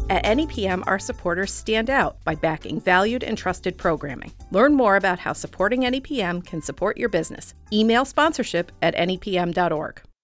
At NEPM, our supporters stand out by backing valued and trusted programming. Learn more about how supporting NEPM can support your business. Email sponsorship@nepm.org.